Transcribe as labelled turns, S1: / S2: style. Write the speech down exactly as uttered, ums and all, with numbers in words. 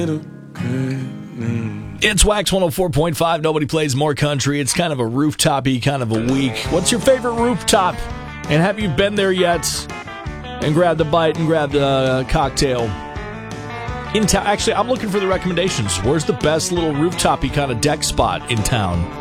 S1: It's Wax one oh four point five. Nobody plays more country. It's kind of a rooftop-y kind of a week. What's your favorite rooftop? And have you been there yet? And grabbed a bite and grabbed a cocktail. In town, actually, I'm looking for the recommendations. Where's the best little rooftop-y kind of deck spot in town?